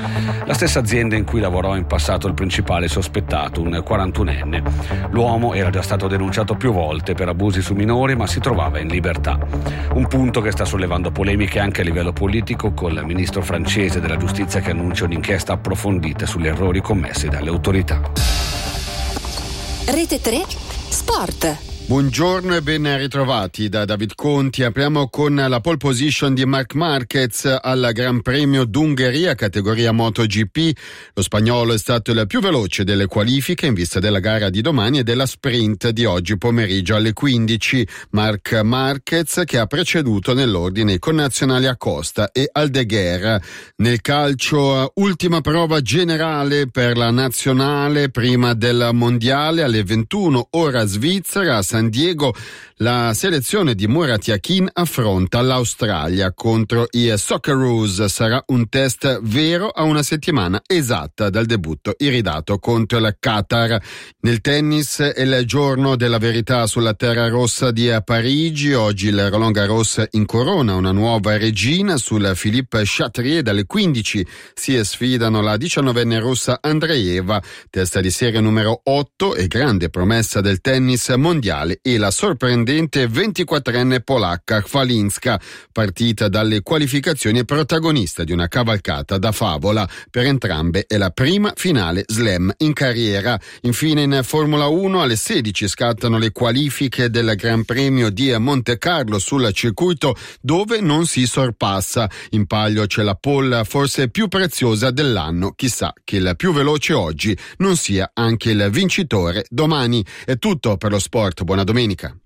la stessa azienda in cui lavorò in passato il principale sospettato, un 41enne. L'uomo era già stato denunciato più volte per abusi su minori, ma si trovava in libertà. Un punto che sta sollevando polemiche anche a livello politico, col ministro francese della giustizia che annuncia un'inchiesta approfondita sugli errori commessi dalle autorità. Rete 3 Sport. Buongiorno e ben ritrovati da David Conti. Apriamo con la pole position di Marc Marquez al Gran Premio d'Ungheria, categoria MotoGP. Lo spagnolo è stato il più veloce delle qualifiche in vista della gara di domani e della sprint di oggi pomeriggio alle 15. Marc Marquez che ha preceduto nell'ordine i connazionali Acosta e Aldeguer. Nel calcio, ultima prova generale per la nazionale prima del mondiale alle 21 ora Svizzera. A San Diego la selezione di Murat Yakin affronta l'Australia contro i Socceroos. Sarà un test vero a una settimana esatta dal debutto iridato contro il Qatar. Nel tennis è il giorno della verità sulla terra rossa di Parigi. Oggi il Roland Garros incorona una nuova regina sul Philippe Chatrier. Dalle 15 si sfidano la 19enne russa Andreeva, testa di serie numero 8 e grande promessa del tennis mondiale, e la sorprendente 24enne polacca Chwalinska, partita dalle qualificazioni e protagonista di una cavalcata da favola. Per entrambe è la prima finale slam in carriera. Infine in Formula 1 alle 16 scattano le qualifiche del Gran Premio di Monte Carlo sul circuito dove non si sorpassa. In palio c'è la pole forse più preziosa dell'anno. Chissà che il più veloce oggi non sia anche il vincitore domani. È tutto per lo sport. Buona domenica.